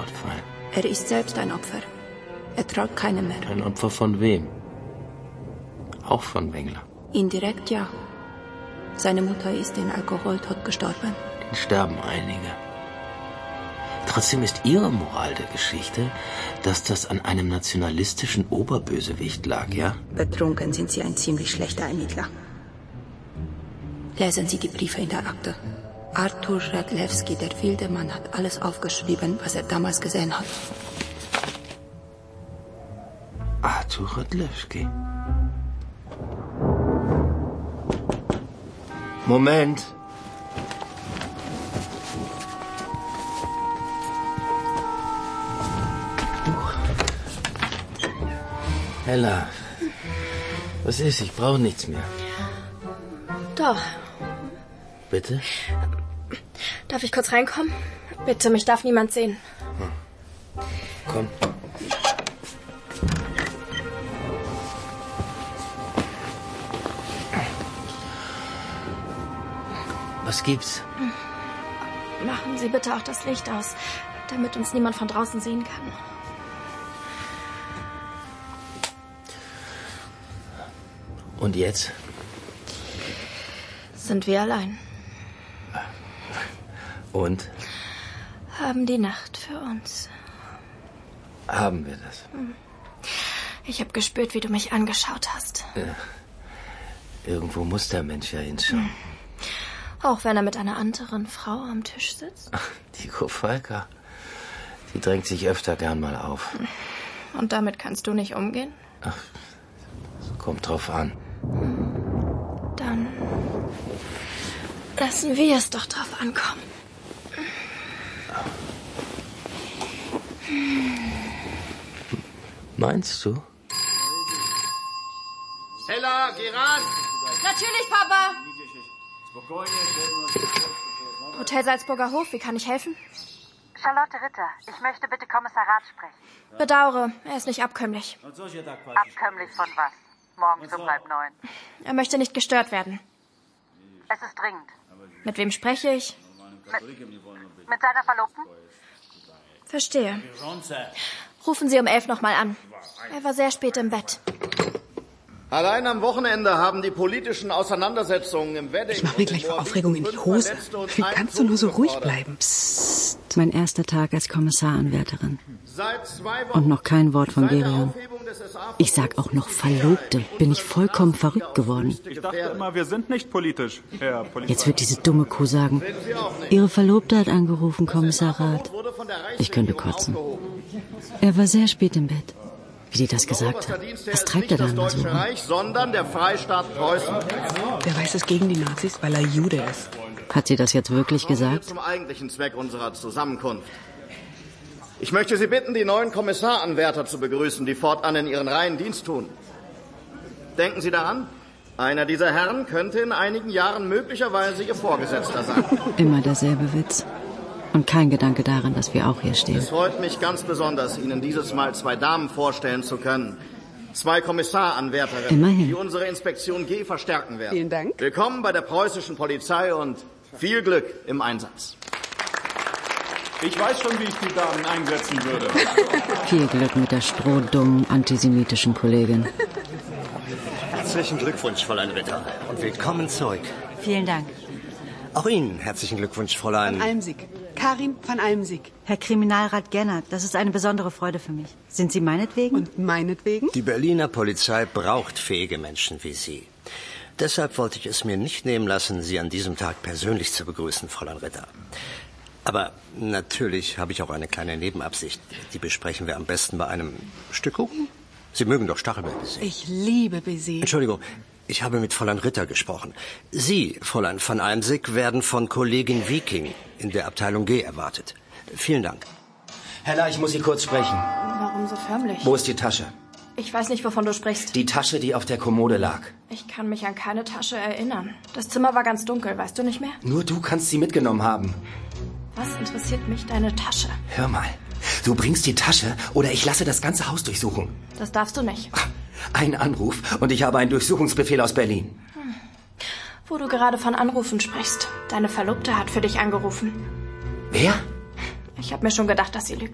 Mordfall. Er ist selbst ein Opfer. Er traut keinem mehr. Ein Opfer von wem? Auch von Wengler. Indirekt ja. Seine Mutter ist in Alkoholtod gestorben. Den sterben einige. Trotzdem ist Ihre Moral der Geschichte, dass das an einem nationalistischen Oberbösewicht lag, ja? Betrunken sind Sie ein ziemlich schlechter Ermittler. Lesen Sie die Briefe in der Akte. Arthur Radlewski, der wilde Mann, hat alles aufgeschrieben, was er damals gesehen hat. Arthur Radlewski. Moment. Hella, was ist? Ich brauche nichts mehr. Doch. Bitte? Darf ich kurz reinkommen? Bitte, mich darf niemand sehen. Komm. Was gibt's? Machen Sie bitte auch das Licht aus, damit uns niemand von draußen sehen kann. Und jetzt? Sind wir allein. Und? Haben die Nacht für uns. Haben wir das? Ich habe gespürt, wie du mich angeschaut hast. Ja. Irgendwo muss der Mensch ja hinschauen. Auch wenn er mit einer anderen Frau am Tisch sitzt. Die Kofalka, die drängt sich öfter gern mal auf. Und damit kannst du nicht umgehen? Ach, kommt drauf an. Dann lassen wir es doch drauf ankommen. Meinst du? Hella, geh ran! Natürlich, Papa! Hotel Salzburger Hof, wie kann ich helfen? Charlotte Ritter, ich möchte bitte Kommissariat sprechen. Bedauere, er ist nicht abkömmlich. Abkömmlich von was? Morgens um 8:30. Er möchte nicht gestört werden. Es ist dringend. Mit wem spreche ich? Mit seiner Verlobten? Verstehe. Rufen Sie um 11 nochmal an. Er war sehr spät im Bett. Allein am Wochenende haben die politischen Auseinandersetzungen im Wedding... Ich mach mir gleich vor Aufregung in die Hose. Wie kannst du nur so ruhig bleiben? Psst, mein erster Tag als Kommissaranwärterin. Seit 2 Wochen Und noch kein Wort von Gerion. Ich sag auch noch Verlobte. Bin ich vollkommen verrückt geworden. Ich dachte immer, wir sind nicht politisch, Herr Polizei. Jetzt wird diese dumme Kuh sagen, Ihre Verlobte hat angerufen, Kommissar Rath. Ich könnte kotzen. Er war sehr spät im Bett. Wie die das gesagt hat. Was treibt er da immer so? Sondern der Freistaat Preußen. Der weiß es gegen die Nazis, weil er Jude ist. Hat sie das jetzt wirklich gesagt? Zum eigentlichen Zweck unserer Zusammenkunft. Ich möchte Sie bitten, die neuen Kommissaranwärter zu begrüßen, die fortan in ihren Reihen Dienst tun. Denken Sie daran, einer dieser Herren könnte in einigen Jahren möglicherweise Ihr Vorgesetzter sein. Immer derselbe Witz. Und kein Gedanke daran, dass wir auch hier stehen. Es freut mich ganz besonders, Ihnen dieses Mal 2 Damen vorstellen zu können. 2 Kommissaranwärterinnen, Immerhin. die unsere Inspektion G verstärken werden. Vielen Dank. Willkommen bei der preußischen Polizei und viel Glück im Einsatz. Ich weiß schon, wie ich die Damen einsetzen würde. Viel Glück mit der strohdummen antisemitischen Kollegin. Herzlichen Glückwunsch, Fräulein Ritter. Und willkommen zurück. Vielen Dank. Auch Ihnen herzlichen Glückwunsch, Fräulein. Van Almsick. Karin van Almsick. Herr Kriminalrat Gennert, das ist eine besondere Freude für mich. Sind Sie meinetwegen? Und meinetwegen? Die Berliner Polizei braucht fähige Menschen wie Sie. Deshalb wollte ich es mir nicht nehmen lassen, Sie an diesem Tag persönlich zu begrüßen, Fräulein Ritter. Aber natürlich habe ich auch eine kleine Nebenabsicht. Die besprechen wir am besten bei einem Stück Kuchen. Sie mögen doch Stachelbeerbaiser. Ich liebe Baiser. Entschuldigung, ich habe mit Fräulein Ritter gesprochen. Sie, Fräulein van Almsick, werden von Kollegin Viking in der Abteilung G erwartet. Vielen Dank. Hella, ich muss Sie kurz sprechen. Warum so förmlich? Wo ist die Tasche? Ich weiß nicht, wovon du sprichst. Die Tasche, die auf der Kommode lag. Ich kann mich an keine Tasche erinnern. Das Zimmer war ganz dunkel, weißt du nicht mehr? Nur du kannst sie mitgenommen haben. Was interessiert mich deine Tasche? Hör mal, du bringst die Tasche oder ich lasse das ganze Haus durchsuchen. Das darfst du nicht. Ein Anruf und ich habe einen Durchsuchungsbefehl aus Berlin. Wo du gerade von Anrufen sprichst. Deine Verlobte hat für dich angerufen. Wer? Ich habe mir schon gedacht, dass sie lügt.